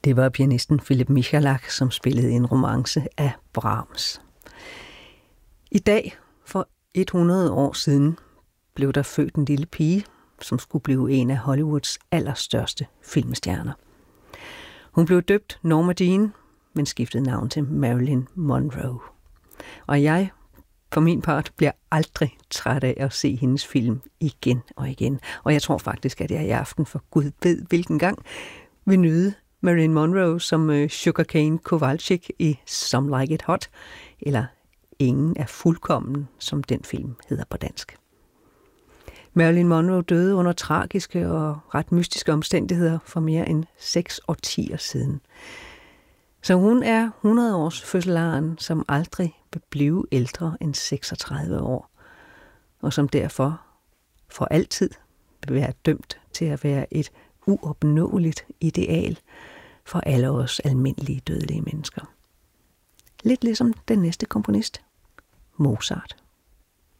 Det var pianisten Philip Michalak, som spillede en romance af Brahms. I dag, for 100 år siden, blev der født en lille pige, som skulle blive en af Hollywoods allerstørste filmstjerner. Hun blev døbt Norma Jean, men skiftede navn til Marilyn Monroe. Og jeg, for min part, bliver aldrig træt af at se hendes film igen og igen. Og jeg tror faktisk, at jeg i aften, for Gud ved hvilken gang, vil nyde Marilyn Monroe som Sugarcane Kowalczyk i Some Like It Hot, eller Ingen er fuldkommen, som den film hedder på dansk. Marilyn Monroe døde under tragiske og ret mystiske omstændigheder for mere end 6 årtier siden. Så hun er 100-års fødselaren, som aldrig vil blive ældre end 36 år, og som derfor for altid vil være dømt til at være et uopnåeligt ideal for alle os almindelige dødelige mennesker. Lidt ligesom den næste komponist, Mozart.